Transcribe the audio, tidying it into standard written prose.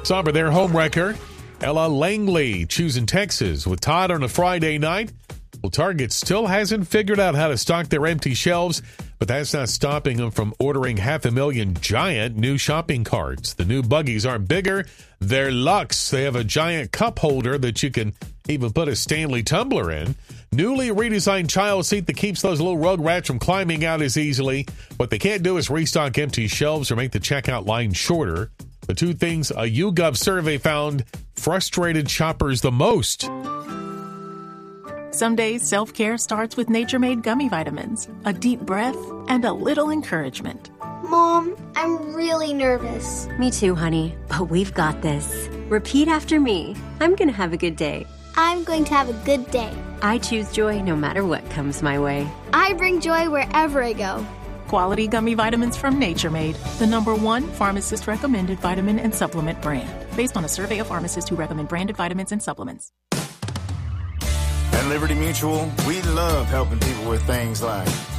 Somber their home wrecker. Ella Langley choosing Texas with Todd on a Friday night. Well, Target still hasn't figured out how to stock their empty shelves, but that's not stopping them from ordering 500,000 giant new shopping carts. The new buggies aren't bigger. They're luxe. They have a giant cup holder that you can even put a Stanley tumbler in. Newly redesigned child seat that keeps those little rug rats from climbing out as easily. What they can't do is restock empty shelves or make the checkout line shorter. The two things a YouGov survey found frustrated shoppers the most. Some days, self-care starts with Nature Made gummy vitamins, a deep breath, and a little encouragement. Mom, I'm really nervous. Me too, honey, but we've got this. Repeat after me. I'm going to have a good day. I'm going to have a good day. I choose joy no matter what comes my way. I bring joy wherever I go. Quality gummy vitamins from Nature Made, the #1 pharmacist-recommended vitamin and supplement brand, based on a survey of pharmacists who recommend branded vitamins and supplements. At Liberty Mutual, we love helping people with things like